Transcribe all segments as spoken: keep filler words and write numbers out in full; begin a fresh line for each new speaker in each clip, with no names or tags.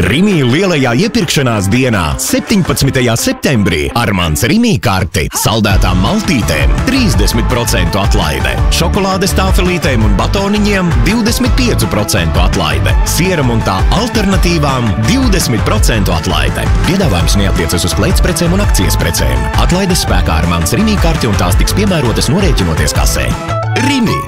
Rimī lielajā iepirkšanās dienā septiņpadsmitajā septembrī ar mans Rimī karti saldētām maltītēm trīsdesmit procentu atlaide, šokolādes tāfelītēm un batoniņiem divdesmit pieci procenti atlaide, sieram un tā alternatīvām divdesmit procentu atlaide. Piedāvājums neatiecas uz kleitsprecēm un akcijas precēm. Atlaides spēkā ar mans Rimī karti un tās tiks piemērotas norēķinoties kasē. Rimī!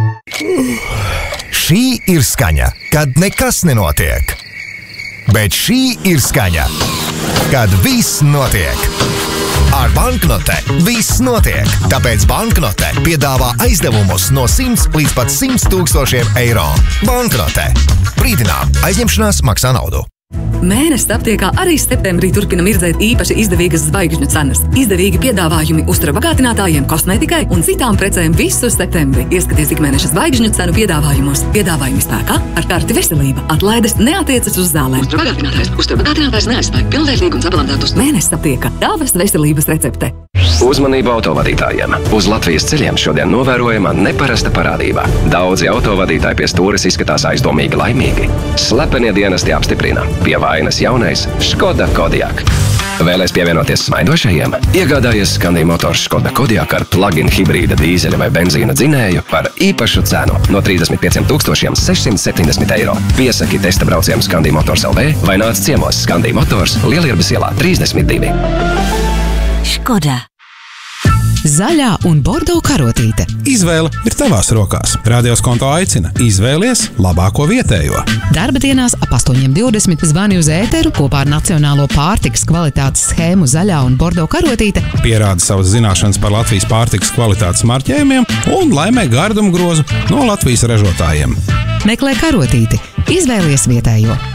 Šī ir skaņa, kad nekas nenotiek. Bet šī ir skaņa, kad viss notiek. Ar banknote viss notiek, tāpēc banknote piedāvā aizdevumus no simts līdz pat simt tūkstošiem eiro. Banknote. Brīdinām, aizņemšanās maksā naudu.
Mēnesis aptiekā arī septembrī turpina mirdzēt īpaši izdevīgas zvaigžņu cenas. Izdevīgi piedāvājumi uztura bagātinātājiem, kosmētikai un citām precēm visu septembri. Ieskaties ikmēneša zvaigžņu cenu piedāvājumos. Piedāvājumi spēkā ar karti veselība. Atlaides neatiecas uz zālēm. Uztura bagātinātājs. Uztura bagātinātājs neaizstāj pilnvērtīgu un sabalansētu. Mēnesis aptiekā. Tavas veselības recepte.
Uzmanību autovadītājiem! Uz Latvijas ceļiem šodien novērojama neparasta parādība. Daudzi autovadītāji pie stūres izskatās aizdomīgi laimīgi. Slepenie dienesti apstiprina. Pie vainas jaunais Škoda Kodiaq. Vēlēs pievienoties smaidošajiem? Iegādājies Scandi Motors Škoda Kodiaq ar plug-in hibrīda dīzeļa vai benzīna dzinēju par īpašu cenu no trīsdesmit pieciem tūkstošiem sešsimt septiņdesmit eiro. Piesaki testa braucienu Scandi Motors L V vai nāc ciemos Scandi Motors Lielirbes ielā trīsdesmit divi.
Škoda.
Zaļā un bordo karotīte.
Izvēle ir tavās rokās. Radioskonto aicina izvēlies labāko vietējo.
Darba dienās ap astoņi divdesmit zvani uz ēteru kopā ar Nacionālo pārtikas kvalitātes schēmu Zaļā un bordo karotīte.
Pierādi savas zināšanas par Latvijas pārtikas kvalitātes marķējumiem un laimē gardumu grozu no Latvijas ražotājiem.
Meklē karotīti. Izvēlies vietējo.